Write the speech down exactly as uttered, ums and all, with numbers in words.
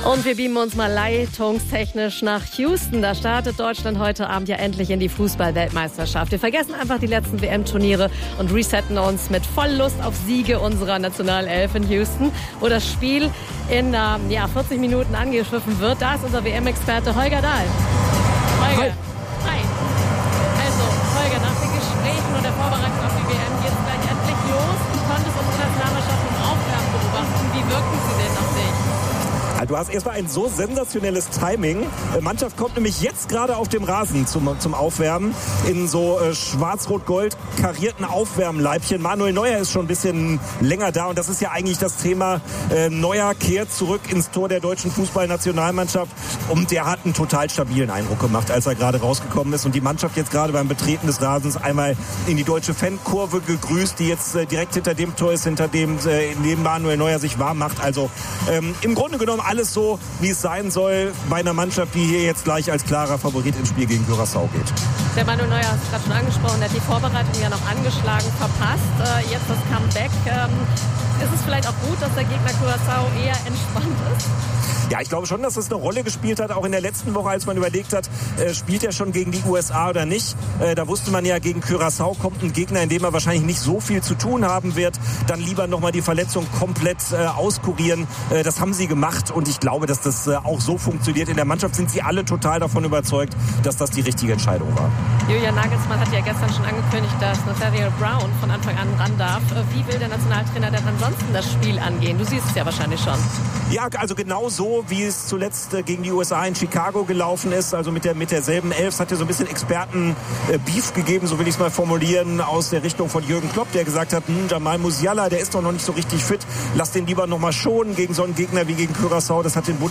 Und wir beamen uns mal leitungstechnisch nach Houston. Da startet Deutschland heute Abend ja endlich in die Fußball-Weltmeisterschaft. Wir vergessen einfach die letzten W M-Turniere und resetten uns mit voll Lust auf Siege unserer Nationalelf in Houston, wo das Spiel in äh, ja, vierzig Minuten angepfiffen wird. Da ist unser W M-Experte Holger Dahl. Holger. Hi. Hi. Also, Holger, nach den Gesprächen und der Vorbereitung auf die W M geht es gleich endlich los. Du konntest unsere Nationalmannschaft im Aufwärmen beobachten. Wie wirken sie denn auf dich? Du hast erstmal ein so sensationelles Timing. Die Mannschaft kommt nämlich jetzt gerade auf dem Rasen zum, zum Aufwärmen in so äh, schwarz-rot-gold karierten Aufwärmleibchen. Manuel Neuer ist schon ein bisschen länger da und das ist ja eigentlich das Thema. Äh, Neuer kehrt zurück ins Tor der deutschen Fußballnationalmannschaft und der hat einen total stabilen Eindruck gemacht, als er gerade rausgekommen ist und die Mannschaft jetzt gerade beim Betreten des Rasens einmal in die deutsche Fankurve gegrüßt, die jetzt äh, direkt hinter dem Tor ist, hinter dem äh, neben Manuel Neuer sich warm macht. Also ähm, im Grunde genommen alles so, wie es sein soll bei einer Mannschaft, die hier jetzt gleich als klarer Favorit ins Spiel gegen Curaçao geht. Der Manuel Neuer hat es gerade schon angesprochen, der hat die Vorbereitung ja noch angeschlagen verpasst. Äh, jetzt das Comeback. Ähm, ist es vielleicht auch gut, dass der Gegner Curaçao eher entspannt ist? Ja, ich glaube schon, dass das eine Rolle gespielt hat, auch in der letzten Woche, als man überlegt hat, äh, spielt er schon gegen die U S A oder nicht. Äh, da wusste man ja, gegen Curaçao kommt ein Gegner, in dem er wahrscheinlich nicht so viel zu tun haben wird. Dann lieber nochmal die Verletzung komplett äh, auskurieren. Äh, das haben sie gemacht und ich glaube, dass das äh, auch so funktioniert. In der Mannschaft sind sie alle total davon überzeugt, dass das die richtige Entscheidung war. Julian Nagelsmann hat ja gestern schon angekündigt, dass Nathaniel Brown von Anfang an ran darf. Wie will der Nationaltrainer denn ansonsten das Spiel angehen? Du siehst es ja wahrscheinlich schon. Ja, also genau so, wie es zuletzt gegen die U S A in Chicago gelaufen ist, also mit der mit derselben Elf. Es hat ja so ein bisschen Experten-Beef gegeben, so will ich es mal formulieren, aus der Richtung von Jürgen Klopp, der gesagt hat, hm, Jamal Musiala, der ist doch noch nicht so richtig fit, lass den lieber noch mal schonen gegen so einen Gegner wie gegen Curaçao. Das hat den